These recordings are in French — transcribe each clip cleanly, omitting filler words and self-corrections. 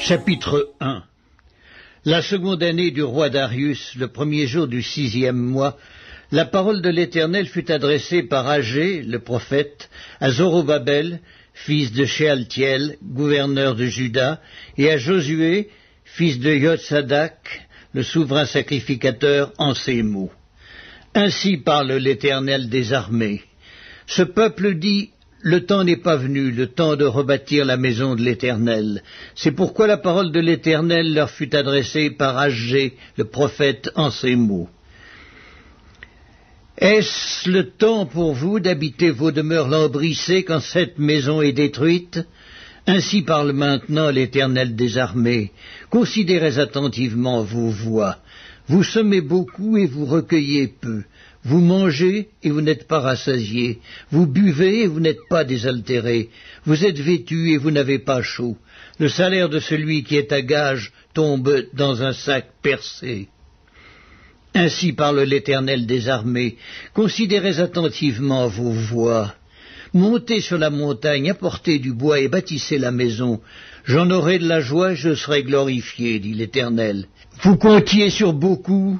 Chapitre 1. La seconde année du roi Darius, le premier jour du 6e mois, la parole de l'Éternel fut adressée par Agé, le prophète, à Zorobabel, fils de Shealtiel, gouverneur de Juda, et à Josué, fils de Yotsadak, le souverain sacrificateur, en ces mots. Ainsi parle l'Éternel des armées. Ce peuple dit: le temps n'est pas venu, le temps de rebâtir la maison de l'Éternel. C'est pourquoi la parole de l'Éternel leur fut adressée par Agé, le prophète, en ces mots. Est-ce le temps pour vous d'habiter vos demeures lambrissées quand cette maison est détruite? Ainsi parle maintenant l'Éternel des armées. Considérez attentivement vos voies. Vous semez beaucoup et vous recueillez peu. Vous mangez et vous n'êtes pas rassasiés. Vous buvez et vous n'êtes pas désaltérés. Vous êtes vêtus et vous n'avez pas chaud. Le salaire de celui qui est à gage tombe dans un sac percé. Ainsi parle l'Éternel des armées. Considérez attentivement vos voies. Montez sur la montagne, apportez du bois et bâtissez la maison. J'en aurai de la joie et je serai glorifié, dit l'Éternel. Vous comptiez sur beaucoup,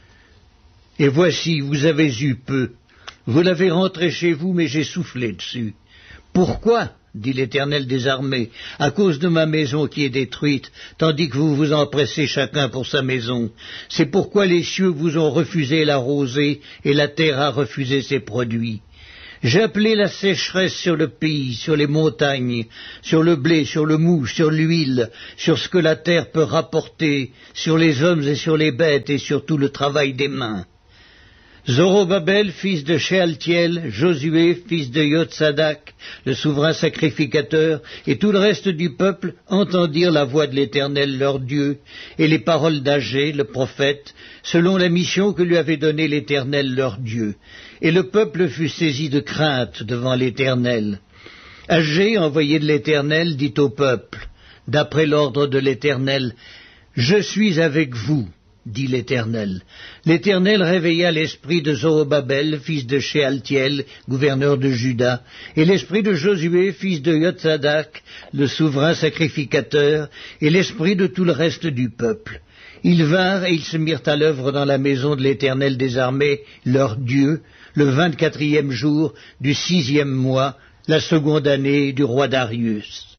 et voici, vous avez eu peu. Vous l'avez rentré chez vous, mais j'ai soufflé dessus. Pourquoi, dit l'Éternel des armées, à cause de ma maison qui est détruite, tandis que vous vous empressez chacun pour sa maison. C'est pourquoi les cieux vous ont refusé la rosée, et la terre a refusé ses produits. J'ai appelé la sécheresse sur le pays, sur les montagnes, sur le blé, sur le mou, sur l'huile, sur ce que la terre peut rapporter, sur les hommes et sur les bêtes, et sur tout le travail des mains. Zorobabel, fils de Shealtiel, Josué, fils de Yotsadak, le souverain sacrificateur, et tout le reste du peuple entendirent la voix de l'Éternel leur Dieu, et les paroles d'Agé, le prophète, selon la mission que lui avait donnée l'Éternel leur Dieu. Et le peuple fut saisi de crainte devant l'Éternel. Agé, envoyé de l'Éternel, dit au peuple, d'après l'ordre de l'Éternel, « Je suis avec vous ». Dit l'Éternel. L'Éternel réveilla l'esprit de Zorobabel, fils de Shealtiel, gouverneur de Juda, et l'esprit de Josué, fils de Yotsadak, le souverain sacrificateur, et l'esprit de tout le reste du peuple. Ils vinrent et ils se mirent à l'œuvre dans la maison de l'Éternel des armées, leur Dieu, le 24e jour du 6e mois, la seconde année du roi Darius.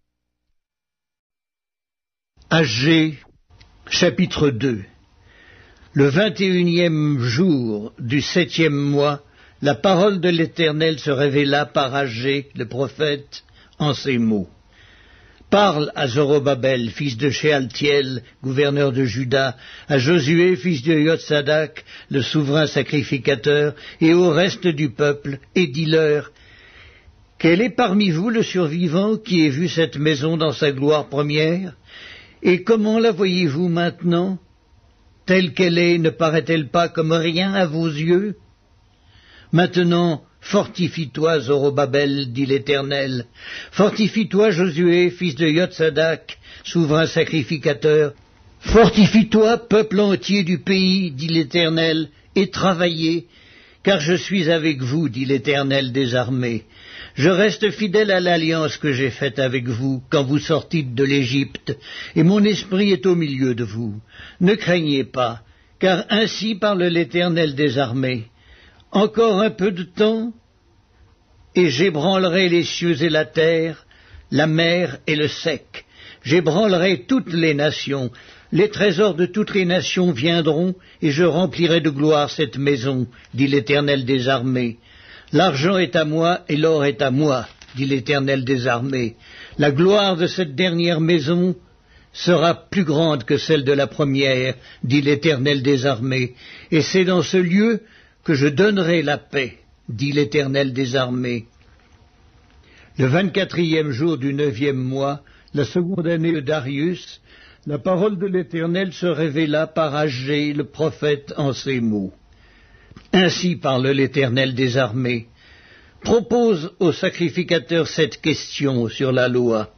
Agé, chapitre 2. Le 21e jour du 7e mois, la parole de l'Éternel se révéla par Agé, le prophète, en ces mots. Parle à Zorobabel, fils de Shealtiel, gouverneur de Juda, à Josué, fils de Yotsadak, le souverain sacrificateur, et au reste du peuple, et dis-leur, quel est parmi vous le survivant qui ait vu cette maison dans sa gloire première? Et comment la voyez-vous maintenant? Telle qu'elle est, ne paraît-elle pas comme rien à vos yeux? Maintenant, fortifie-toi, Zorobabel, dit l'Éternel. Fortifie-toi, Josué, fils de Yotsadak, souverain sacrificateur. Fortifie-toi, peuple entier du pays, dit l'Éternel, et travaillez, car je suis avec vous, dit l'Éternel des armées. Je reste fidèle à l'alliance que j'ai faite avec vous quand vous sortîtes de l'Égypte, et mon esprit est au milieu de vous. Ne craignez pas, car ainsi parle l'Éternel des armées. Encore un peu de temps, et j'ébranlerai les cieux et la terre, la mer et le sec. J'ébranlerai toutes les nations. Les trésors de toutes les nations viendront, et je remplirai de gloire cette maison, dit l'Éternel des armées. L'argent est à moi et l'or est à moi, dit l'Éternel des armées. La gloire de cette dernière maison sera plus grande que celle de la première, dit l'Éternel des armées. Et c'est dans ce lieu que je donnerai la paix, dit l'Éternel des armées. Le 24e jour du 9e mois, la seconde année de Darius, la parole de l'Éternel se révéla par Agé, le prophète, en ces mots. Ainsi parle l'Éternel des armées. Propose au sacrificateur cette question sur la loi.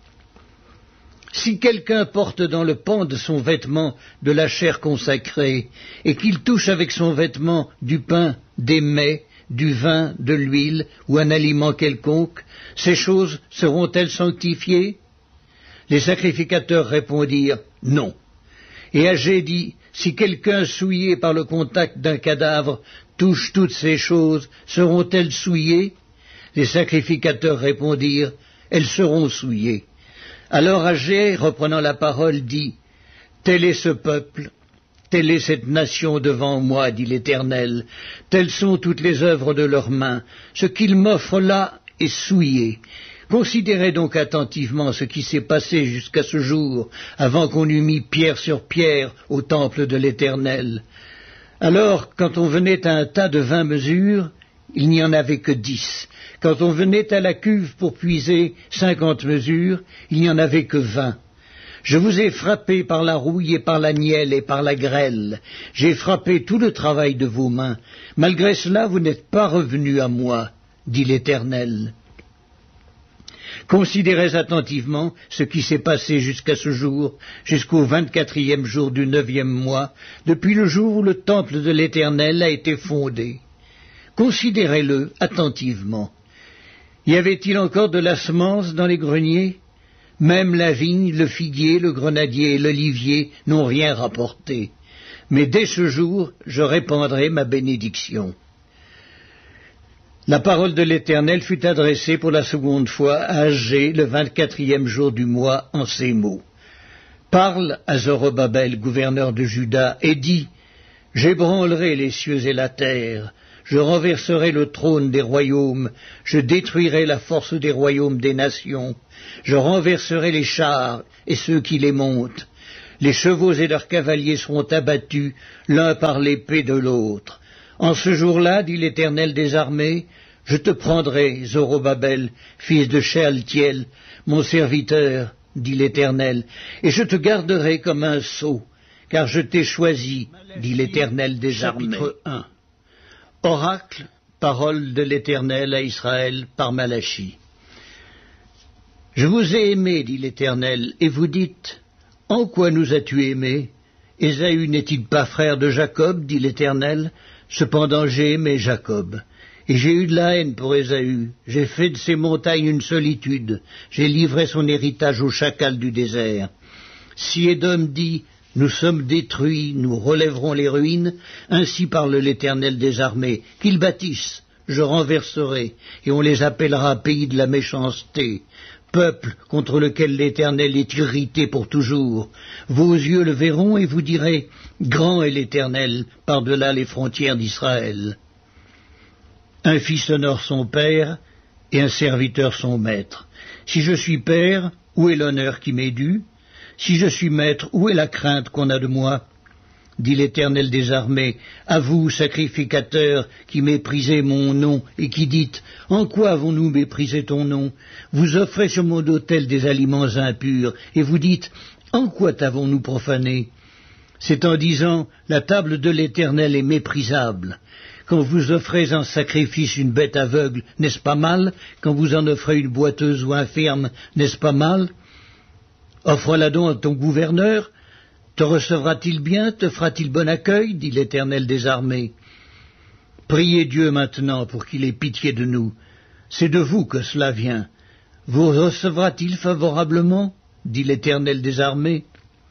Si quelqu'un porte dans le pan de son vêtement de la chair consacrée, et qu'il touche avec son vêtement du pain, des mets, du vin, de l'huile ou un aliment quelconque, ces choses seront-elles sanctifiées? Les sacrificateurs répondirent « Non ». Et Agé dit « Si quelqu'un souillé par le contact d'un cadavre touche toutes ces choses, seront-elles souillées ?» Les sacrificateurs répondirent « Elles seront souillées ». Alors Agé, reprenant la parole, dit « Tel est ce peuple, telle est cette nation devant moi, dit l'Éternel, telles sont toutes les œuvres de leurs mains, ce qu'ils m'offrent là est souillé. Considérez donc attentivement ce qui s'est passé jusqu'à ce jour, avant qu'on eût mis pierre sur pierre au temple de l'Éternel. Alors, quand on venait à un tas de 20 mesures, il n'y en avait que 10. Quand on venait à la cuve pour puiser 50 mesures, il n'y en avait que 20. Je vous ai frappé par la rouille et par la nielle et par la grêle. J'ai frappé tout le travail de vos mains. Malgré cela, vous n'êtes pas revenus à moi, dit l'Éternel. Considérez attentivement ce qui s'est passé jusqu'à ce jour, jusqu'au 24e jour du 9e mois, depuis le jour où le temple de l'Éternel a été fondé. Considérez-le attentivement. Y avait-il encore de la semence dans les greniers? Même la vigne, le figuier, le grenadier et l'olivier n'ont rien rapporté. Mais dès ce jour, je répandrai ma bénédiction. La parole de l'Éternel fut adressée pour la seconde fois à Agé le 24e jour du mois en ces mots. Parle à Zorobabel, gouverneur de Juda, et dis, j'ébranlerai les cieux et la terre, je renverserai le trône des royaumes, je détruirai la force des royaumes des nations, je renverserai les chars et ceux qui les montent. Les chevaux et leurs cavaliers seront abattus, l'un par l'épée de l'autre. En ce jour-là, dit l'Éternel des armées, je te prendrai, Zorobabel, fils de Shealtiel, mon serviteur, dit l'Éternel, et je te garderai comme un sceau, car je t'ai choisi, dit l'Éternel des armées. Chapitre 1. Oracle, parole de l'Éternel à Israël par Malachie. Je vous ai aimé, dit l'Éternel, et vous dites, en quoi nous as-tu aimés? Ésaü n'est-il pas frère de Jacob, dit l'Éternel? Cependant j'ai aimé Jacob, et j'ai eu de la haine pour Ésaü. J'ai fait de ses montagnes une solitude, j'ai livré son héritage aux chacals du désert. Si Édom dit, nous sommes détruits, nous relèverons les ruines, ainsi parle l'Éternel des armées, qu'ils bâtissent, je renverserai, et on les appellera pays de la méchanceté, peuple contre lequel l'Éternel est irrité pour toujours. Vos yeux le verront et vous direz, grand est l'Éternel par-delà les frontières d'Israël. Un fils honore son père et un serviteur son maître. Si je suis père, où est l'honneur qui m'est dû? Si je suis maître, où est la crainte qu'on a de moi? Dit l'Éternel des armées, à vous, sacrificateurs, qui méprisez mon nom, et qui dites, en quoi avons-nous méprisé ton nom? Vous offrez sur mon autel des aliments impurs, et vous dites, en quoi t'avons-nous profané? C'est en disant, la table de l'Éternel est méprisable. Quand vous offrez en sacrifice une bête aveugle, n'est-ce pas mal? Quand vous en offrez une boiteuse ou infirme, n'est-ce pas mal? Offre-la donc à ton gouverneur. Te recevra-t-il bien, te fera-t-il bon accueil, dit l'Éternel des armées. Priez Dieu maintenant pour qu'il ait pitié de nous. C'est de vous que cela vient. Vous recevra-t-il favorablement, dit l'Éternel des armées.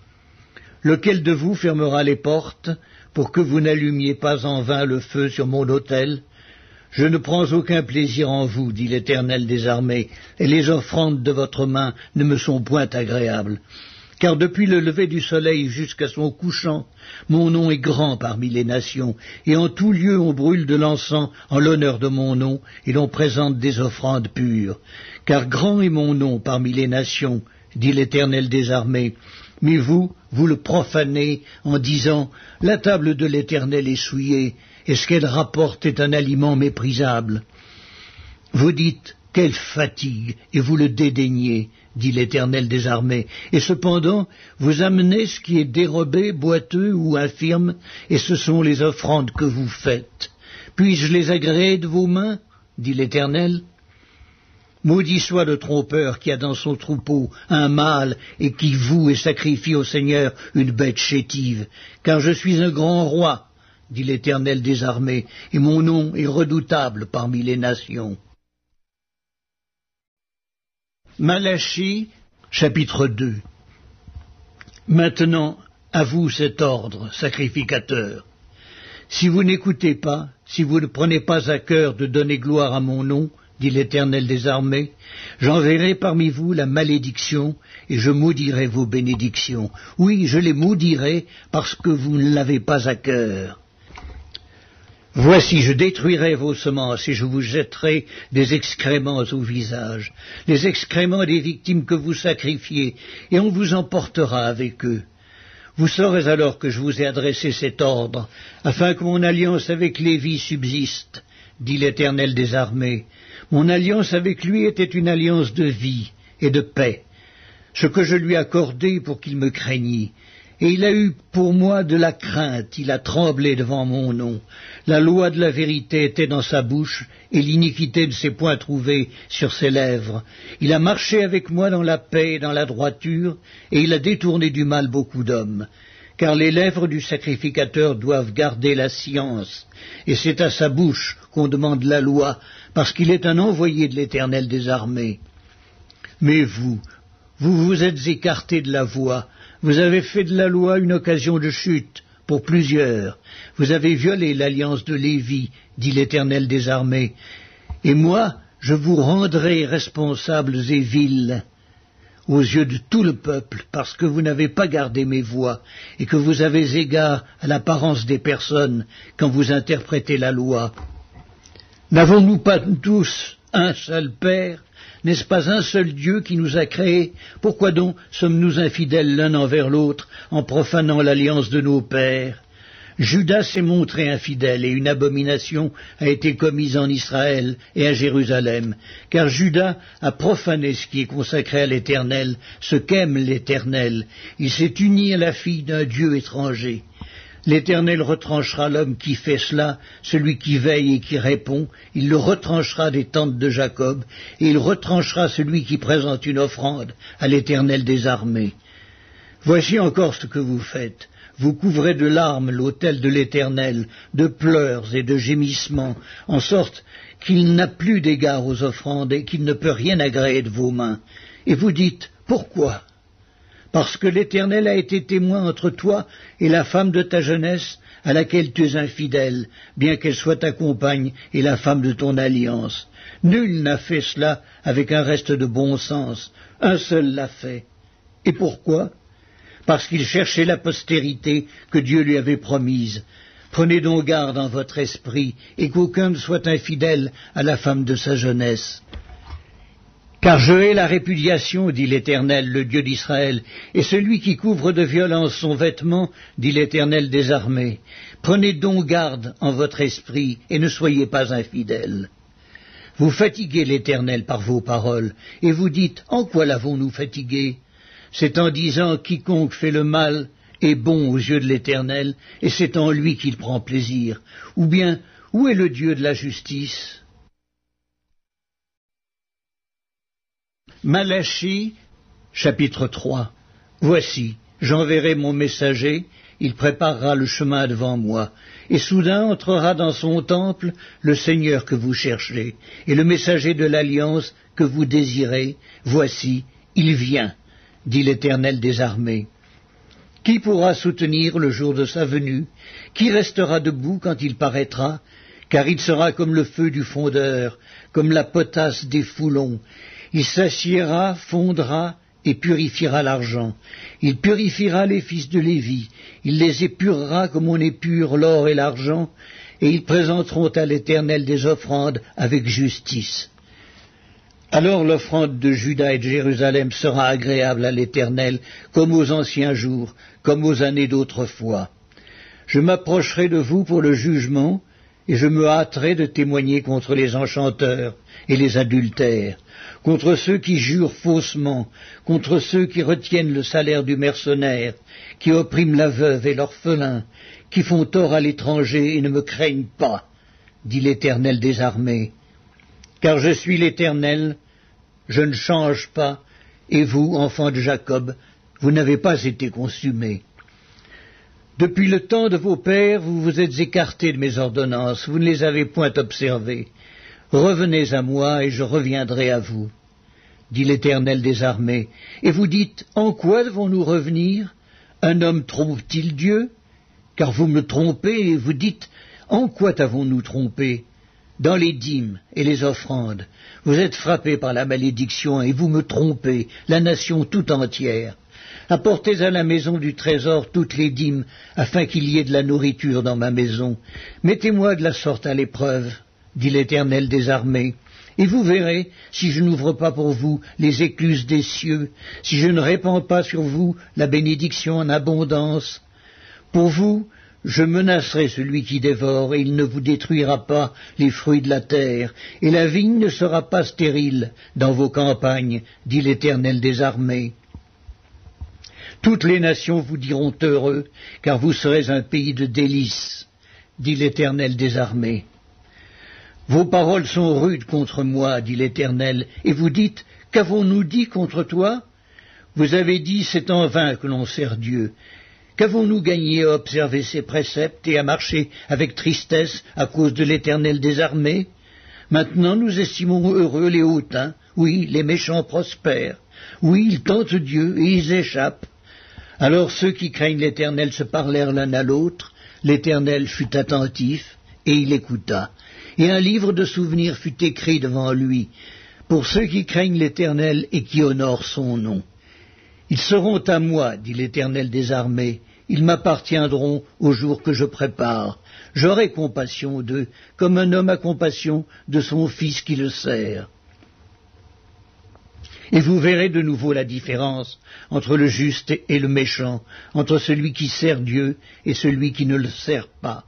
Lequel de vous fermera les portes pour que vous n'allumiez pas en vain le feu sur mon autel? Je ne prends aucun plaisir en vous, dit l'Éternel des armées, et les offrandes de votre main ne me sont point agréables. Car depuis le lever du soleil jusqu'à son couchant, mon nom est grand parmi les nations, et en tout lieu on brûle de l'encens en l'honneur de mon nom, et l'on présente des offrandes pures. Car grand est mon nom parmi les nations, dit l'Éternel des armées. Mais vous, vous le profanez en disant, la table de l'Éternel est souillée, et ce qu'elle rapporte est un aliment méprisable. Vous dites, quelle fatigue, et vous le dédaignez, dit l'Éternel des armées. Et cependant, vous amenez ce qui est dérobé, boiteux ou infirme, et ce sont les offrandes que vous faites. Puis-je les agréer de vos mains, dit l'Éternel? Maudit soit le trompeur qui a dans son troupeau un mâle et qui voue et sacrifie au Seigneur une bête chétive, car je suis un grand roi, dit l'Éternel des armées, et mon nom est redoutable parmi les nations. Malachie, Chapitre 2. Maintenant, à vous cet ordre, sacrificateurs. Si vous n'écoutez pas, si vous ne prenez pas à cœur de donner gloire à mon nom, dit l'Éternel des armées, j'enverrai parmi vous la malédiction, et je maudirai vos bénédictions. Oui, je les maudirai parce que vous ne l'avez pas à cœur. Voici, je détruirai vos semences et je vous jetterai des excréments au visage, les excréments des victimes que vous sacrifiez, et on vous emportera avec eux. Vous saurez alors que je vous ai adressé cet ordre, afin que mon alliance avec Lévi subsiste, dit l'Éternel des armées. Mon alliance avec lui était une alliance de vie et de paix, ce que je lui accordai pour qu'il me craignît. Et il a eu pour moi de la crainte, il a tremblé devant mon nom. La loi de la vérité était dans sa bouche, et l'iniquité ne s'est point trouvée sur ses lèvres. Il a marché avec moi dans la paix et dans la droiture, et il a détourné du mal beaucoup d'hommes. Car les lèvres du sacrificateur doivent garder la science, et c'est à sa bouche qu'on demande la loi, parce qu'il est un envoyé de l'Éternel des armées. Mais vous vous êtes écartés de la voie. Vous avez fait de la loi une occasion de chute pour plusieurs. Vous avez violé l'alliance de Lévi, dit l'Éternel des armées. Et moi, je vous rendrai responsables et vils aux yeux de tout le peuple, parce que vous n'avez pas gardé mes voies, et que vous avez égard à l'apparence des personnes quand vous interprétez la loi. N'avons-nous pas tous un seul Père ? N'est-ce pas un seul Dieu qui nous a créés? Pourquoi donc sommes-nous infidèles l'un envers l'autre en profanant l'alliance de nos pères? Judas s'est montré infidèle et une abomination a été commise en Israël et à Jérusalem, car Judas a profané ce qui est consacré à l'Éternel, ce qu'aime l'Éternel. Il s'est uni à la fille d'un Dieu étranger. L'Éternel retranchera l'homme qui fait cela, celui qui veille et qui répond, il le retranchera des tentes de Jacob, et il retranchera celui qui présente une offrande à l'Éternel des armées. Voici encore ce que vous faites. Vous couvrez de larmes l'autel de l'Éternel, de pleurs et de gémissements, en sorte qu'il n'a plus d'égard aux offrandes et qu'il ne peut rien agréer de vos mains. Et vous dites, pourquoi ? Parce que l'Éternel a été témoin entre toi et la femme de ta jeunesse, à laquelle tu es infidèle, bien qu'elle soit ta compagne et la femme de ton alliance. Nul n'a fait cela avec un reste de bon sens, un seul l'a fait. Et pourquoi ? Parce qu'il cherchait la postérité que Dieu lui avait promise. Prenez donc garde en votre esprit, et qu'aucun ne soit infidèle à la femme de sa jeunesse. Car je hais la répudiation, dit l'Éternel, le Dieu d'Israël, et celui qui couvre de violence son vêtement, dit l'Éternel des armées. Prenez donc garde en votre esprit, et ne soyez pas infidèles. Vous fatiguez l'Éternel par vos paroles, et vous dites, en quoi l'avons-nous fatigué? C'est en disant, quiconque fait le mal est bon aux yeux de l'Éternel, et c'est en lui qu'il prend plaisir. Ou bien, où est le Dieu de la justice? Malachie, chapitre 3. Voici, j'enverrai mon messager, il préparera le chemin devant moi, et soudain entrera dans son temple le Seigneur que vous cherchez, et le messager de l'alliance que vous désirez. Voici, il vient, dit l'Éternel des armées. Qui pourra soutenir le jour de sa venue? Qui restera debout quand il paraîtra? Car il sera comme le feu du fondeur, comme la potasse des foulons. Il s'assiera, fondra et purifiera l'argent. Il purifiera les fils de Lévi. Il les épurera comme on épure l'or et l'argent, et ils présenteront à l'Éternel des offrandes avec justice. Alors l'offrande de Juda et de Jérusalem sera agréable à l'Éternel, comme aux anciens jours, comme aux années d'autrefois. Je m'approcherai de vous pour le jugement, et je me hâterai de témoigner contre les enchanteurs et les adultères, contre ceux qui jurent faussement, contre ceux qui retiennent le salaire du mercenaire, qui oppriment la veuve et l'orphelin, qui font tort à l'étranger et ne me craignent pas, dit l'Éternel des armées. Car je suis l'Éternel, je ne change pas, et vous, enfants de Jacob, vous n'avez pas été consumés. Depuis le temps de vos pères, vous vous êtes écartés de mes ordonnances, vous ne les avez point observées. Revenez à moi, et je reviendrai à vous. dit l'Éternel des armées. Et vous dites, en quoi devons-nous revenir? Un homme trompe-t-il Dieu? Car vous me trompez et vous dites, en quoi t'avons-nous trompé? Dans les dîmes et les offrandes. Vous êtes frappés par la malédiction et vous me trompez, la nation tout entière. Apportez à la maison du trésor toutes les dîmes, afin qu'il y ait de la nourriture dans ma maison. Mettez-moi de la sorte à l'épreuve, dit l'Éternel des armées, et vous verrez si je n'ouvre pas pour vous les écluses des cieux, si je ne répands pas sur vous la bénédiction en abondance. Pour vous, je menacerai celui qui dévore, et il ne vous détruira pas les fruits de la terre, et la vigne ne sera pas stérile dans vos campagnes, dit l'Éternel des armées. Toutes les nations vous diront heureux, car vous serez un pays de délices, dit l'Éternel des armées. Vos paroles sont rudes contre moi, dit l'Éternel, et vous dites, qu'avons-nous dit contre toi? Vous avez dit, c'est en vain que l'on sert Dieu. Qu'avons-nous gagné à observer ses préceptes et à marcher avec tristesse à cause de l'Éternel des armées? Maintenant nous estimons heureux les hautains, oui, les méchants prospèrent, oui, ils tentent Dieu et ils échappent. Alors ceux qui craignent l'Éternel se parlèrent l'un à l'autre, l'Éternel fut attentif, et il écouta. Et un livre de souvenirs fut écrit devant lui, pour ceux qui craignent l'Éternel et qui honorent son nom. Ils seront à moi, dit l'Éternel des armées, ils m'appartiendront au jour que je prépare. J'aurai compassion d'eux, comme un homme a compassion de son fils qui le sert. Et vous verrez de nouveau la différence entre le juste et le méchant, entre celui qui sert Dieu et celui qui ne le sert pas.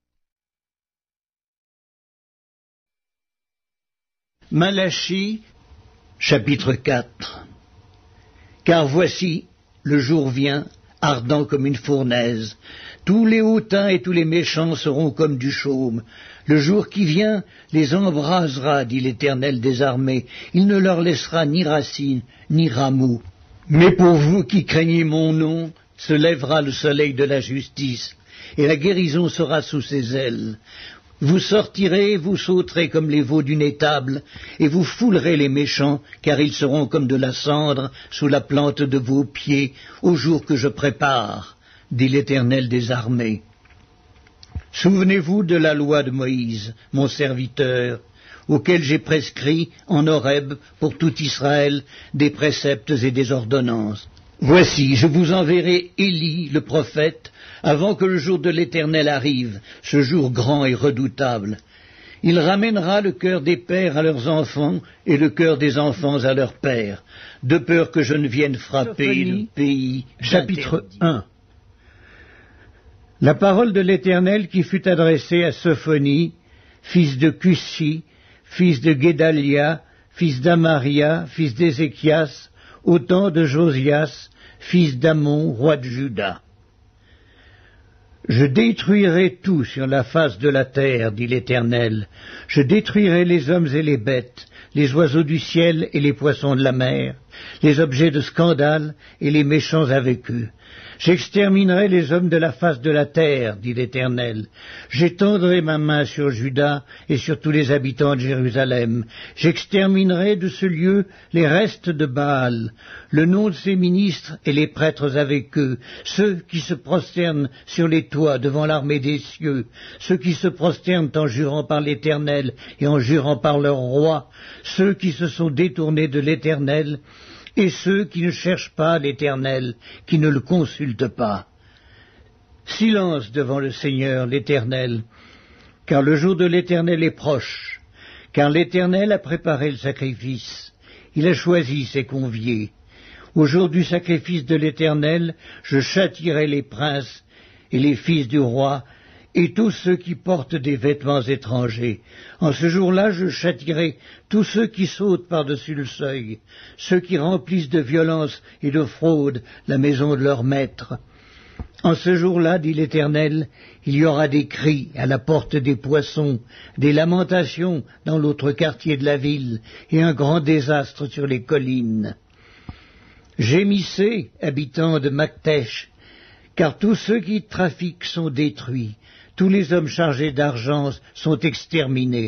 Malachie, chapitre 4. Car voici, le jour vient, ardent comme une fournaise. Tous les hautains et tous les méchants seront comme du chaume. Le jour qui vient les embrasera, dit l'Éternel des armées. Il ne leur laissera ni racine, ni rameaux. Mais pour vous qui craignez mon nom, se lèvera le soleil de la justice, et la guérison sera sous ses ailes. Vous sortirez, vous sauterez comme les veaux d'une étable, et vous foulerez les méchants, car ils seront comme de la cendre sous la plante de vos pieds, au jour que je prépare, dit l'Éternel des armées. Souvenez-vous de la loi de Moïse, mon serviteur, auquel j'ai prescrit en Horeb pour tout Israël des préceptes et des ordonnances. Voici, je vous enverrai Élie, le prophète, avant que le jour de l'Éternel arrive, ce jour grand et redoutable. Il ramènera le cœur des pères à leurs enfants et le cœur des enfants à leurs pères, de peur que je ne vienne frapper le pays. Chapitre 1. La parole de l'Éternel qui fut adressée à Sophonie, fils de Cussi, fils de Guédalia, fils d'Amaria, fils d'Ézéchias, au temps de Josias, fils d'Amon, roi de Juda. Je détruirai tout sur la face de la terre, dit l'Éternel. Je détruirai les hommes et les bêtes, les oiseaux du ciel et les poissons de la mer, les objets de scandale et les méchants avec eux. J'exterminerai les hommes de la face de la terre, dit l'Éternel. J'étendrai ma main sur Juda et sur tous les habitants de Jérusalem. J'exterminerai de ce lieu les restes de Baal, le nom de ses ministres et les prêtres avec eux, ceux qui se prosternent sur les toits devant l'armée des cieux, ceux qui se prosternent en jurant par l'Éternel et en jurant par leur roi, ceux qui se sont détournés de l'Éternel, et ceux qui ne cherchent pas l'Éternel, qui ne le consultent pas. Silence devant le Seigneur, l'Éternel, car le jour de l'Éternel est proche, car l'Éternel a préparé le sacrifice, il a choisi ses conviés. Au jour du sacrifice de l'Éternel, je châtierai les princes et les fils du roi, et tous ceux qui portent des vêtements étrangers. En ce jour-là, je châtierai tous ceux qui sautent par-dessus le seuil, ceux qui remplissent de violence et de fraude la maison de leur maître. En ce jour-là, dit l'Éternel, il y aura des cris à la porte des poissons, des lamentations dans l'autre quartier de la ville, et un grand désastre sur les collines. Gémissez, habitants de Maktesh, car tous ceux qui trafiquent sont détruits. Tous les hommes chargés d'argent sont exterminés.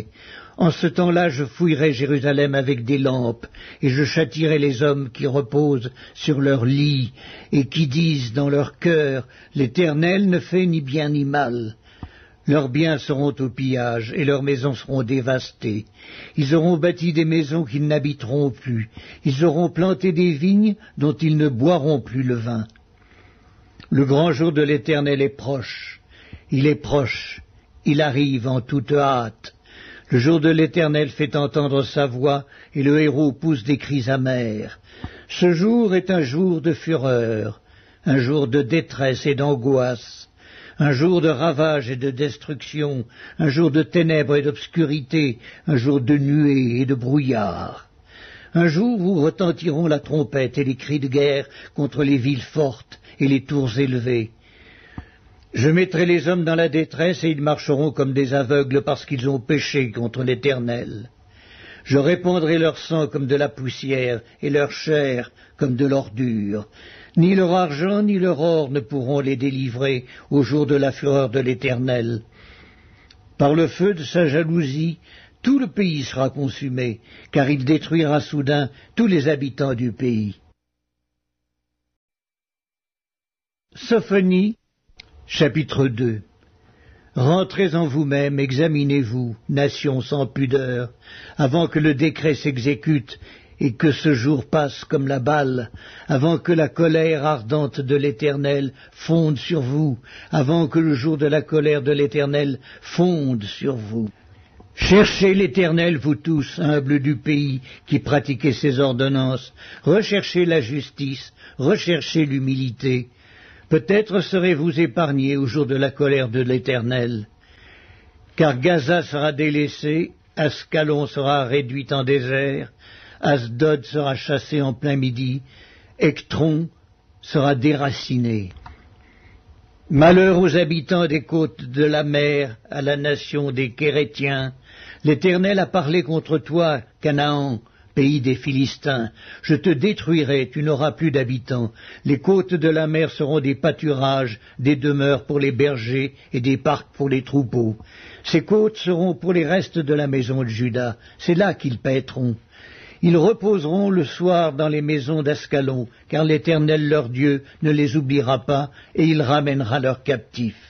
En ce temps-là, je fouillerai Jérusalem avec des lampes, et je châtierai les hommes qui reposent sur leur lit, et qui disent dans leur cœur, l'Éternel ne fait ni bien ni mal. Leurs biens seront au pillage, et leurs maisons seront dévastées. Ils auront bâti des maisons qu'ils n'habiteront plus. Ils auront planté des vignes dont ils ne boiront plus le vin. Le grand jour de l'Éternel est proche. Il est proche. Il arrive en toute hâte. Le jour de l'Éternel fait entendre sa voix, et le héros pousse des cris amers. Ce jour est un jour de fureur, un jour de détresse et d'angoisse, un jour de ravage et de destruction, un jour de ténèbres et d'obscurité, un jour de nuées et de brouillard. Un jour où retentiront la trompette et les cris de guerre contre les villes fortes et les tours élevées. Je mettrai les hommes dans la détresse et ils marcheront comme des aveugles parce qu'ils ont péché contre l'Éternel. Je répandrai leur sang comme de la poussière et leur chair comme de l'ordure. Ni leur argent ni leur or ne pourront les délivrer au jour de la fureur de l'Éternel. Par le feu de sa jalousie, tout le pays sera consumé, car il détruira soudain tous les habitants du pays. Sophonie, chapitre 2. Rentrez en vous-même, examinez-vous, nations sans pudeur, avant que le décret s'exécute et que ce jour passe comme la balle, avant que la colère ardente de l'Éternel fonde sur vous, avant que le jour de la colère de l'Éternel fonde sur vous. Cherchez l'Éternel, vous tous, humbles du pays, qui pratiquez ses ordonnances, recherchez la justice, recherchez l'humilité. Peut-être serez-vous épargnés au jour de la colère de l'Éternel. Car Gaza sera délaissée, Ascalon sera réduite en désert, Asdod sera chassé en plein midi, Ectron sera déraciné. Malheur aux habitants des côtes de la mer, à la nation des Kérétiens. L'Éternel a parlé contre toi, Canaan, pays des Philistins. Je te détruirai, tu n'auras plus d'habitants. Les côtes de la mer seront des pâturages, des demeures pour les bergers et des parcs pour les troupeaux. Ces côtes seront pour les restes de la maison de Juda. C'est là qu'ils paîtront. Ils reposeront le soir dans les maisons d'Ascalon, car l'Éternel leur Dieu ne les oubliera pas, et il ramènera leurs captifs.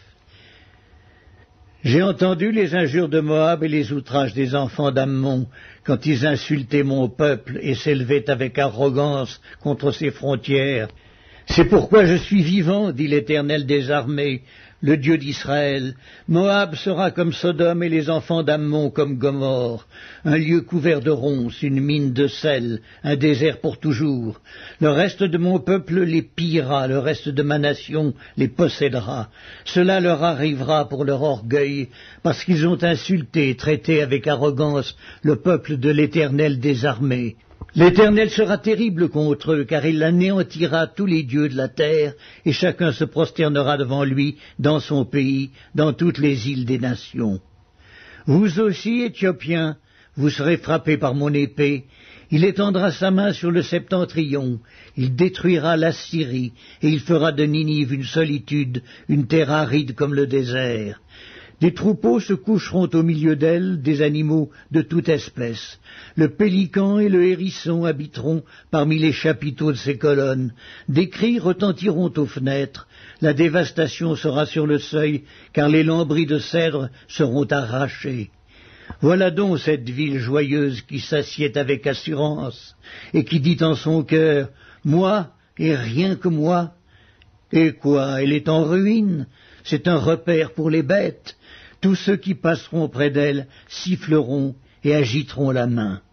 J'ai entendu les injures de Moab et les outrages des enfants d'Ammon, quand ils insultaient mon peuple et s'élevaient avec arrogance contre ses frontières. C'est pourquoi je suis vivant, dit l'Éternel des armées, le Dieu d'Israël. Moab sera comme Sodome et les enfants d'Ammon comme Gomorrhe, un lieu couvert de ronces, une mine de sel, un désert pour toujours. Le reste de mon peuple les pillera, le reste de ma nation les possédera. Cela leur arrivera pour leur orgueil, parce qu'ils ont insulté et traité avec arrogance le peuple de l'Éternel des armées. L'Éternel sera terrible contre eux, car il anéantira tous les dieux de la terre, et chacun se prosternera devant lui dans son pays, dans toutes les îles des nations. Vous aussi, Éthiopiens, vous serez frappés par mon épée. Il étendra sa main sur le septentrion, il détruira l'Assyrie, et il fera de Ninive une solitude, une terre aride comme le désert. Des troupeaux se coucheront au milieu d'elle, des animaux de toute espèce. Le pélican et le hérisson habiteront parmi les chapiteaux de ses colonnes. Des cris retentiront aux fenêtres. La dévastation sera sur le seuil, car les lambris de cèdre seront arrachés. Voilà donc cette ville joyeuse qui s'assied avec assurance, et qui dit en son cœur, « Moi, et rien que moi ». Et quoi, elle est en ruine, c'est un repère pour les bêtes. Tous ceux qui passeront près d'elle siffleront et agiteront la main.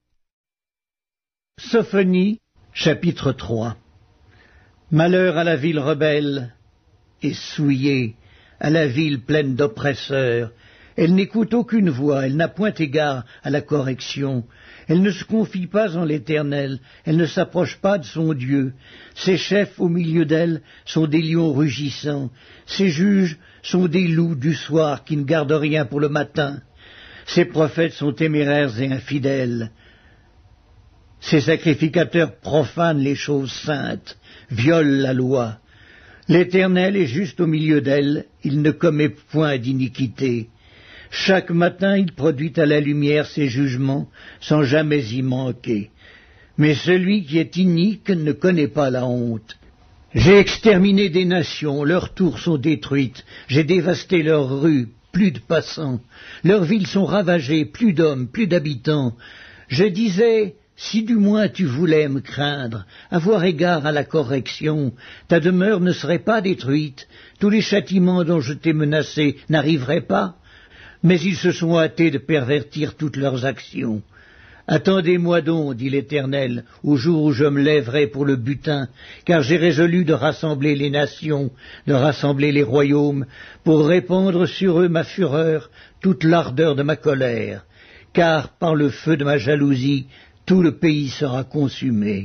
Sophonie, chapitre 3. Malheur à la ville rebelle et souillée, à la ville pleine d'oppresseurs. Elle n'écoute aucune voix, elle n'a point égard à la correction. Elle ne se confie pas en l'Éternel, elle ne s'approche pas de son Dieu. Ses chefs au milieu d'elle sont des lions rugissants, ses juges sont des loups du soir qui ne gardent rien pour le matin. Ses prophètes sont téméraires et infidèles. Ses sacrificateurs profanent les choses saintes, violent la loi. L'Éternel est juste au milieu d'elle, il ne commet point d'iniquité. Chaque matin il produit à la lumière ses jugements, sans jamais y manquer. Mais celui qui est inique ne connaît pas la honte. J'ai exterminé des nations, leurs tours sont détruites, j'ai dévasté leurs rues, plus de passants, leurs villes sont ravagées, plus d'hommes, plus d'habitants. Je disais, si du moins tu voulais me craindre, avoir égard à la correction, ta demeure ne serait pas détruite, tous les châtiments dont je t'ai menacé n'arriveraient pas, mais ils se sont hâtés de pervertir toutes leurs actions. Attendez-moi donc, dit l'Éternel, au jour où je me lèverai pour le butin, car j'ai résolu de rassembler les nations, de rassembler les royaumes, pour répandre sur eux ma fureur, toute l'ardeur de ma colère, car par le feu de ma jalousie, tout le pays sera consumé.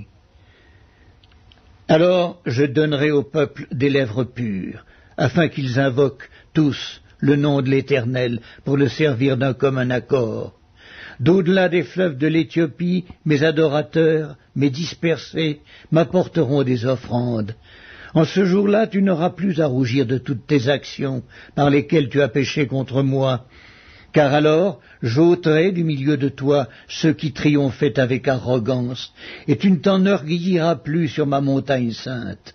Alors je donnerai au peuple des lèvres pures, afin qu'ils invoquent tous le nom de l'Éternel pour le servir d'un commun accord. D'au-delà des fleuves de l'Éthiopie, mes adorateurs, mes dispersés, m'apporteront des offrandes. En ce jour-là, tu n'auras plus à rougir de toutes tes actions par lesquelles tu as péché contre moi, car alors j'ôterai du milieu de toi ceux qui triomphaient avec arrogance, et tu ne t'enorgueilliras plus sur ma montagne sainte.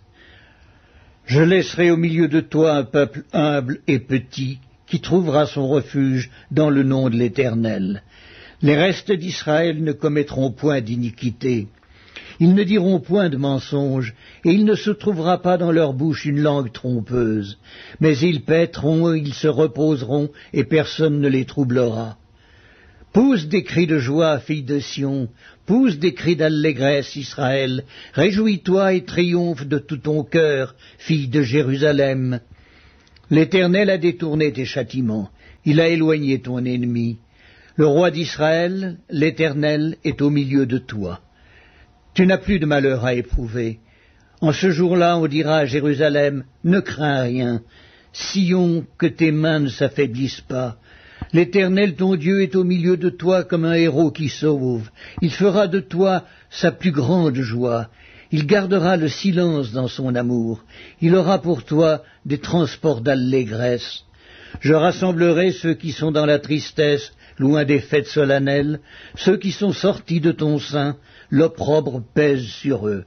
Je laisserai au milieu de toi un peuple humble et petit, qui trouvera son refuge dans le nom de l'Éternel. Les restes d'Israël ne commettront point d'iniquité. Ils ne diront point de mensonge, et il ne se trouvera pas dans leur bouche une langue trompeuse. Mais ils paîtront, ils se reposeront, et personne ne les troublera. Pousse des cris de joie, fille de Sion, pousse des cris d'allégresse, Israël. Réjouis-toi et triomphe de tout ton cœur, fille de Jérusalem. L'Éternel a détourné tes châtiments, il a éloigné ton ennemi. Le roi d'Israël, l'Éternel, est au milieu de toi. Tu n'as plus de malheur à éprouver. En ce jour-là, on dira à Jérusalem, ne crains rien. Sion, que tes mains ne s'affaiblissent pas. L'Éternel, ton Dieu, est au milieu de toi comme un héros qui sauve. Il fera de toi sa plus grande joie. Il gardera le silence dans son amour. Il aura pour toi des transports d'allégresse. Je rassemblerai ceux qui sont dans la tristesse, loin des fêtes solennelles, ceux qui sont sortis de ton sein, l'opprobre pèse sur eux.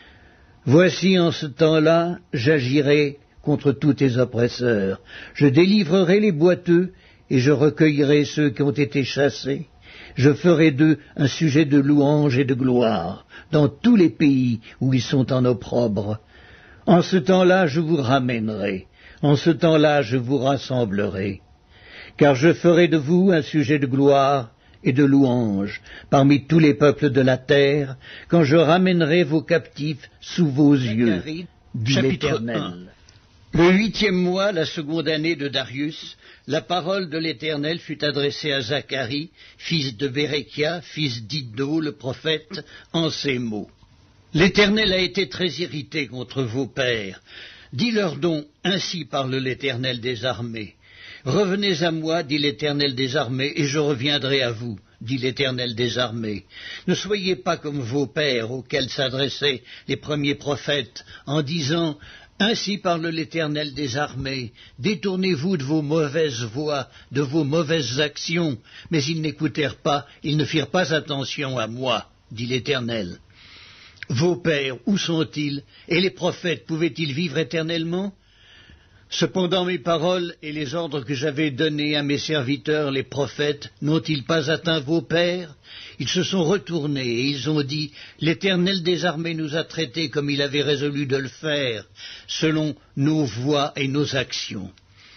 Voici en ce temps-là, j'agirai contre tous tes oppresseurs. Je délivrerai les boiteux et je recueillerai ceux qui ont été chassés. Je ferai d'eux un sujet de louange et de gloire dans tous les pays où ils sont en opprobre. En ce temps-là, je vous ramènerai. En ce temps-là, je vous rassemblerai. Car je ferai de vous un sujet de gloire et de louange parmi tous les peuples de la terre, quand je ramènerai vos captifs sous vos yeux, dit l'Éternel. Le 8e mois, la seconde année de Darius, la parole de l'Éternel fut adressée à Zacharie, fils de Béréchia, fils d'Iddo, le prophète, en ces mots. L'Éternel a été très irrité contre vos pères. Dis-leur donc, ainsi parle l'Éternel des armées. Revenez à moi, dit l'Éternel des armées, et je reviendrai à vous, dit l'Éternel des armées. Ne soyez pas comme vos pères auxquels s'adressaient les premiers prophètes, en disant « Ainsi parle l'Éternel des armées, détournez-vous de vos mauvaises voies, de vos mauvaises actions. » Mais ils n'écoutèrent pas, ils ne firent pas attention à moi, dit l'Éternel. Vos pères, où sont-ils? Et les prophètes, pouvaient-ils vivre éternellement? Cependant mes paroles et les ordres que j'avais donnés à mes serviteurs, les prophètes, n'ont-ils pas atteint vos pères? Ils se sont retournés et ils ont dit, l'Éternel des armées nous a traités comme il avait résolu de le faire, selon nos voies et nos actions.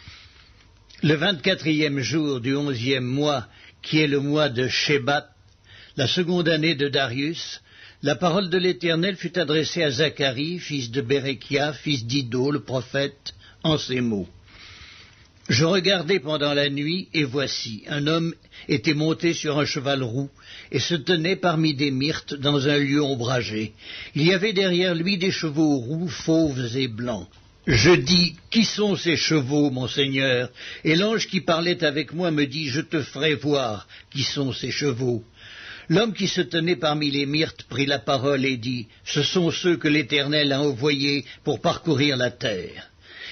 Le 24e jour du 11e mois, qui est le mois de Shebat, la seconde année de Darius, la parole de l'Éternel fut adressée à Zacharie, fils de Béréchia, fils d'Iddo, le prophète, en ces mots. Je regardai pendant la nuit, et voici, un homme était monté sur un cheval roux, et se tenait parmi des myrtes dans un lieu ombragé. Il y avait derrière lui des chevaux roux, fauves et blancs. Je dis, qui sont ces chevaux, mon Seigneur? Et l'ange qui parlait avec moi me dit, je te ferai voir qui sont ces chevaux. L'homme qui se tenait parmi les myrtes prit la parole et dit, ce sont ceux que l'Éternel a envoyés pour parcourir la terre.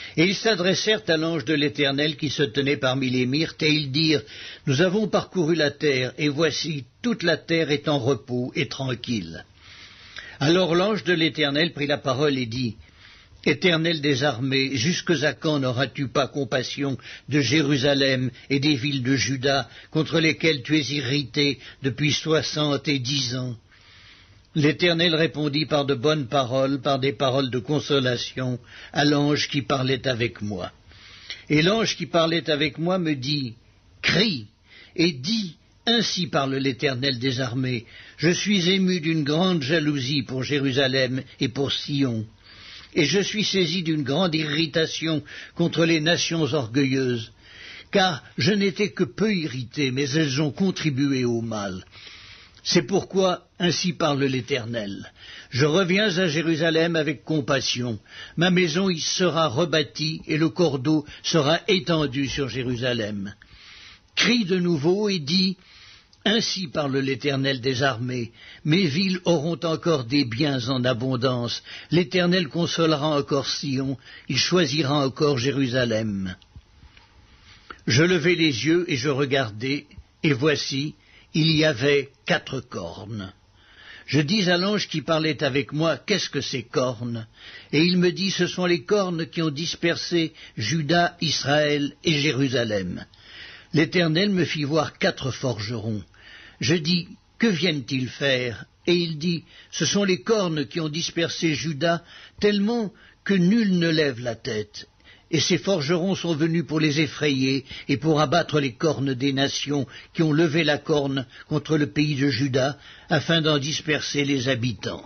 Et ils s'adressèrent à l'ange de l'Éternel qui se tenait parmi les myrtes, et ils dirent, « Nous avons parcouru la terre, et voici, toute la terre est en repos et tranquille. » Alors l'ange de l'Éternel prit la parole et dit, « Éternel des armées, jusque à quand n'auras-tu pas compassion de Jérusalem et des villes de Juda, contre lesquelles tu es irrité depuis 70 ans ?» L'Éternel répondit par de bonnes paroles, par des paroles de consolation, à l'ange qui parlait avec moi. Et l'ange qui parlait avec moi me dit, « Crie et dis, ainsi parle l'Éternel des armées, je suis ému d'une grande jalousie pour Jérusalem et pour Sion. Et je suis saisi d'une grande irritation contre les nations orgueilleuses, car je n'étais que peu irrité, mais elles ont contribué au mal. C'est pourquoi, ainsi parle l'Éternel, je reviens à Jérusalem avec compassion, ma maison y sera rebâtie et le cordeau sera étendu sur Jérusalem. Crie de nouveau et dis, ainsi parle l'Éternel des armées, mes villes auront encore des biens en abondance, l'Éternel consolera encore Sion, il choisira encore Jérusalem. Je levai les yeux et je regardai, et voici, il y avait 4 cornes. Je dis à l'ange qui parlait avec moi, qu'est-ce que ces cornes? Et il me dit, ce sont les cornes qui ont dispersé Juda, Israël et Jérusalem. L'Éternel me fit voir 4 forgerons. Je dis, que viennent-ils faire? Et il dit, ce sont les cornes qui ont dispersé Juda, tellement que nul ne lève la tête. Et ces forgerons sont venus pour les effrayer et pour abattre les cornes des nations qui ont levé la corne contre le pays de Juda, afin d'en disperser les habitants.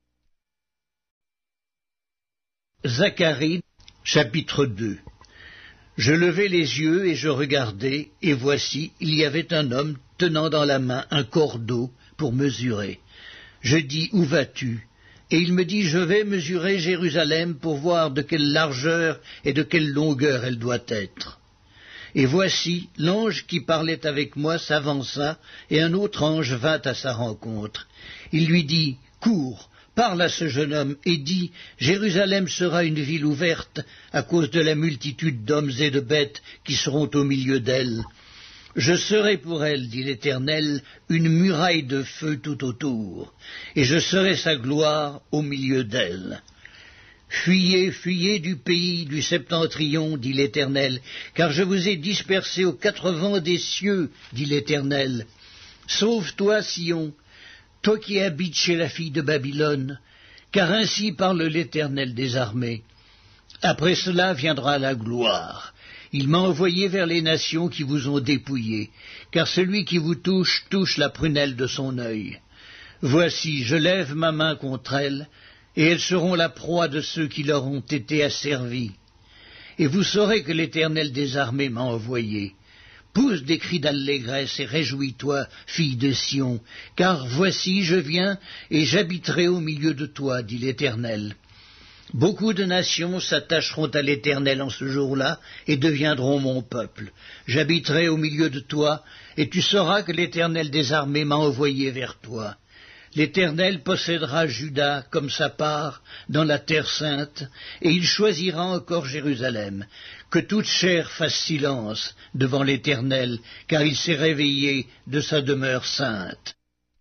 Zacharie, chapitre 2. Je levai les yeux et je regardai, et voici, il y avait un homme tenant dans la main un cordeau pour mesurer. Je dis, où vas-tu? Et il me dit, je vais mesurer Jérusalem pour voir de quelle largeur et de quelle longueur elle doit être. Et voici, l'ange qui parlait avec moi s'avança, et un autre ange vint à sa rencontre. Il lui dit, cours, parle à ce jeune homme, et dis, Jérusalem sera une ville ouverte à cause de la multitude d'hommes et de bêtes qui seront au milieu d'elle. Je serai pour elle, dit l'Éternel, une muraille de feu tout autour, et je serai sa gloire au milieu d'elle. Fuyez, fuyez du pays du septentrion, dit l'Éternel, car je vous ai dispersés aux 4 vents des cieux, dit l'Éternel. Sauve-toi, Sion, toi qui habites chez la fille de Babylone, car ainsi parle l'Éternel des armées. Après cela viendra la gloire. Il m'a envoyé vers les nations qui vous ont dépouillés, car celui qui vous touche, touche la prunelle de son œil. Voici, je lève ma main contre elles, et elles seront la proie de ceux qui leur ont été asservis. Et vous saurez que l'Éternel des armées m'a envoyé. Pousse des cris d'allégresse et réjouis-toi, fille de Sion, car voici, je viens, et j'habiterai au milieu de toi, dit l'Éternel. Beaucoup de nations s'attacheront à l'Éternel en ce jour-là et deviendront mon peuple. J'habiterai au milieu de toi, et tu sauras que l'Éternel des armées m'a envoyé vers toi. L'Éternel possédera Juda comme sa part dans la terre sainte, et il choisira encore Jérusalem. Que toute chair fasse silence devant l'Éternel, car il s'est réveillé de sa demeure sainte.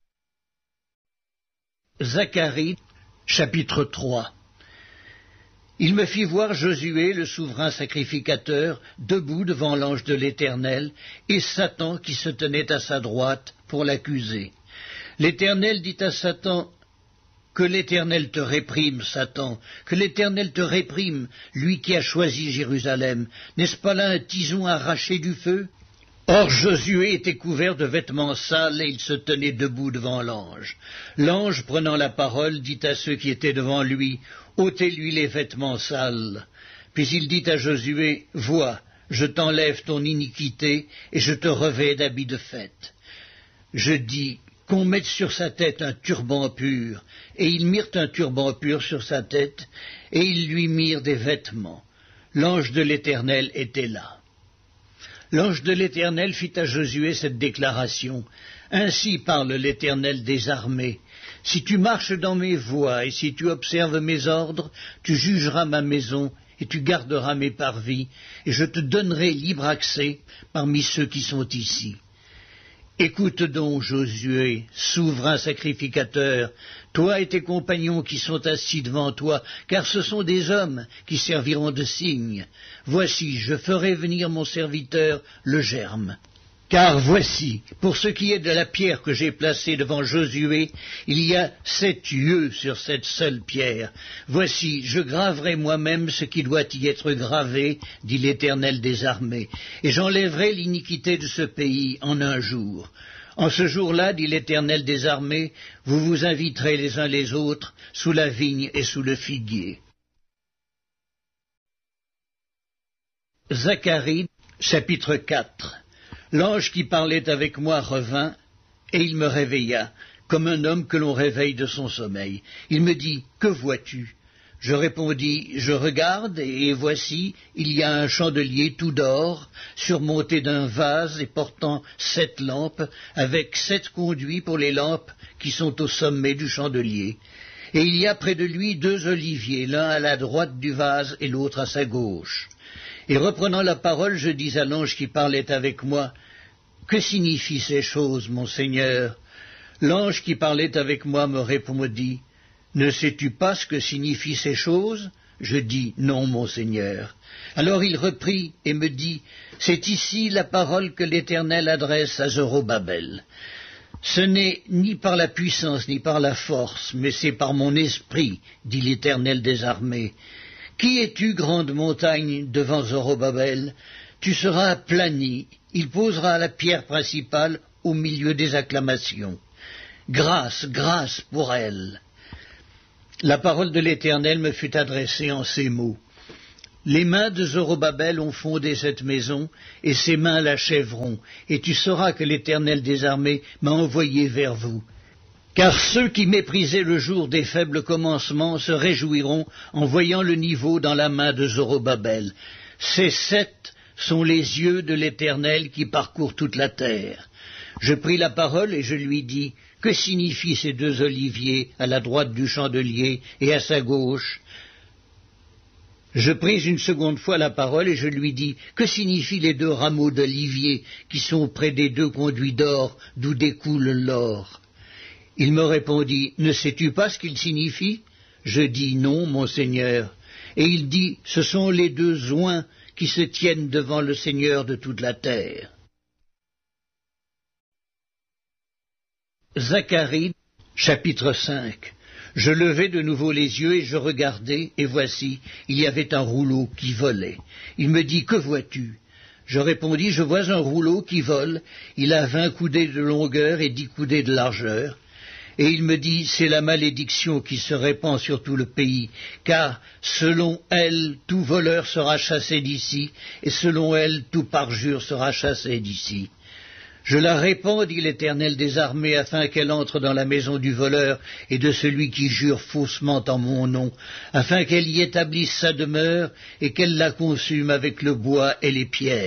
Zacharie, chapitre 3. Il me fit voir Josué, le souverain sacrificateur, debout devant l'ange de l'Éternel, et Satan qui se tenait à sa droite pour l'accuser. L'Éternel dit à Satan, « Que l'Éternel te réprime, Satan, que l'Éternel te réprime, lui qui a choisi Jérusalem. N'est-ce pas là un tison arraché du feu ?» Or Josué était couvert de vêtements sales, et il se tenait debout devant l'ange. L'ange, prenant la parole, dit à ceux qui étaient devant lui, « ôtez-lui les vêtements sales. » Puis il dit à Josué, « Vois, je t'enlève ton iniquité, et je te revêts d'habits de fête. » Je dis, qu'on mette sur sa tête un turban pur, et ils mirent un turban pur sur sa tête, et ils lui mirent des vêtements. L'ange de l'Éternel était là. L'ange de l'Éternel fit à Josué cette déclaration. « Ainsi parle l'Éternel des armées. Si tu marches dans mes voies et si tu observes mes ordres, tu jugeras ma maison et tu garderas mes parvis, et je te donnerai libre accès parmi ceux qui sont ici. Écoute donc, Josué, souverain sacrificateur, toi et tes compagnons qui sont assis devant toi, car ce sont des hommes qui serviront de signe. Voici, je ferai venir mon serviteur, le Germe. Car voici, pour ce qui est de la pierre que j'ai placée devant Josué, il y a 7 yeux sur cette seule pierre. Voici, je graverai moi-même ce qui doit y être gravé, dit l'Éternel des armées, et j'enlèverai l'iniquité de ce pays en un jour. En ce jour-là, dit l'Éternel des armées, vous vous inviterez les uns les autres sous la vigne et sous le figuier. Zacharie, chapitre 4. L'ange qui parlait avec moi revint, et il me réveilla, comme un homme que l'on réveille de son sommeil. Il me dit, « Que vois-tu » Je répondis, « Je regarde, et voici, il y a un chandelier tout d'or, surmonté d'un vase et portant 7 lampes, avec 7 conduits pour les lampes qui sont au sommet du chandelier. Et il y a près de lui 2 oliviers, l'un à la droite du vase et l'autre à sa gauche. » Et reprenant la parole, je dis à l'ange qui parlait avec moi, « Que signifient ces choses, mon Seigneur ?» L'ange qui parlait avec moi me répondit, « Ne sais-tu pas ce que signifient ces choses ?» Je dis, « Non, mon Seigneur. » Alors il reprit et me dit, « C'est ici la parole que l'Éternel adresse à Zorobabel. Ce n'est ni par la puissance ni par la force, mais c'est par mon esprit, dit l'Éternel des armées. Qui es-tu, grande montagne, devant Zorobabel? Tu seras aplani, il posera la pierre principale au milieu des acclamations. Grâce, grâce pour elle. » La parole de l'Éternel me fut adressée en ces mots. Les mains de Zorobabel ont fondé cette maison, et ses mains l'achèveront, et tu sauras que l'Éternel des armées m'a envoyé vers vous. Car ceux qui méprisaient le jour des faibles commencements se réjouiront en voyant le niveau dans la main de Zorobabel. Ces 7 sont les yeux de l'Éternel qui parcourent toute la terre. Je pris la parole et je lui dis, « Que signifient ces 2 oliviers à la droite du chandelier et à sa gauche ?» Je pris une seconde fois la parole et je lui dis, « Que signifient les 2 rameaux d'olivier qui sont près des 2 conduits d'or d'où découle l'or ?» Il me répondit, « Ne sais-tu pas ce qu'ils signifient ?» Je dis, « Non, mon Seigneur. » Et il dit, « Ce sont les 2 oins qui se tiennent devant le Seigneur de toute la terre. » Zacharie, chapitre 5. Je levai de nouveau les yeux et je regardai, et voici, il y avait un rouleau qui volait. Il me dit, « Que vois-tu » Je répondis, « Je vois un rouleau qui vole, il a 20 coudées de longueur et 10 coudées de largeur. » Et il me dit, « C'est la malédiction qui se répand sur tout le pays, car selon elle, tout voleur sera chassé d'ici, et selon elle, tout parjure sera chassé d'ici. Je la répands, dit l'Éternel des armées, afin qu'elle entre dans la maison du voleur et de celui qui jure faussement en mon nom, afin qu'elle y établisse sa demeure et qu'elle la consume avec le bois et les pierres. »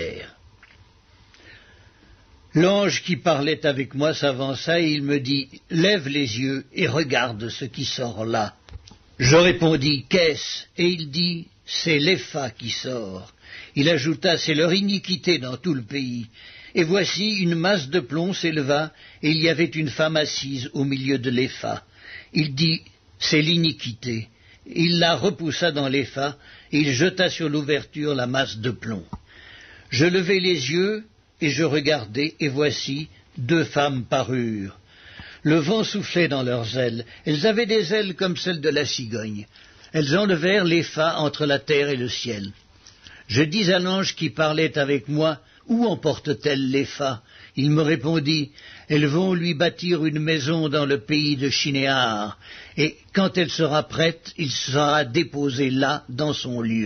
L'ange qui parlait avec moi s'avança et il me dit, « Lève les yeux et regarde ce qui sort là. » Je répondis, « Qu'est-ce » Et il dit, « C'est l'Épha qui sort. » Il ajouta, « C'est leur iniquité dans tout le pays. » Et voici une masse de plomb s'éleva, et il y avait une femme assise au milieu de l'Épha. Il dit, « C'est l'iniquité. » Il la repoussa dans l'Épha, et il jeta sur l'ouverture la masse de plomb. Je levai les yeux, et je regardai, et voici, 2 femmes parurent. Le vent soufflait dans leurs ailes. Elles avaient des ailes comme celles de la cigogne. Elles enlevèrent l'Épha entre la terre et le ciel. Je dis à l'ange qui parlait avec moi, « Où emportent-elles l'Épha » Il me répondit, « Elles vont lui bâtir une maison dans le pays de Shinéar, et quand elle sera prête, il sera déposé là, dans son lieu. »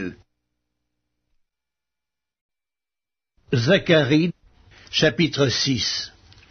Zacharie, chapitre 6.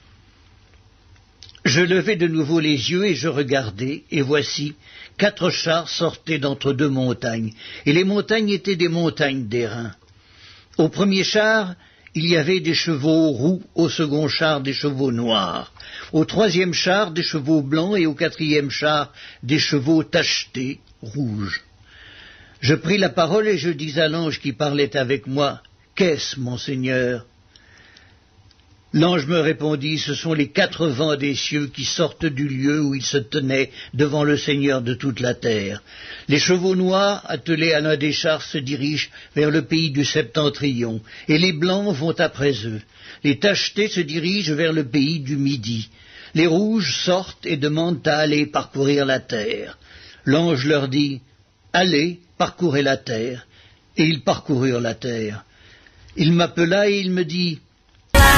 Je levai de nouveau les yeux et je regardai, et voici, 4 chars sortaient d'entre 2 montagnes, et les montagnes étaient des montagnes d'airain. Au premier char, il y avait des chevaux roux, au second char des chevaux noirs, au 3e char des chevaux blancs et au 4e char des chevaux tachetés, rouges. Je pris la parole et je dis à l'ange qui parlait avec moi, « Qu'est-ce, mon Seigneur ?» L'ange me répondit, « Ce sont les 4 vents des cieux qui sortent du lieu où ils se tenaient devant le Seigneur de toute la terre. Les chevaux noirs, attelés à l'un des chars, se dirigent vers le pays du septentrion, et les blancs vont après eux. Les tachetés se dirigent vers le pays du midi. Les rouges sortent et demandent à aller parcourir la terre. » L'ange leur dit, « Allez, parcourez la terre. » Et ils parcoururent la terre. Il m'appela et il me dit, «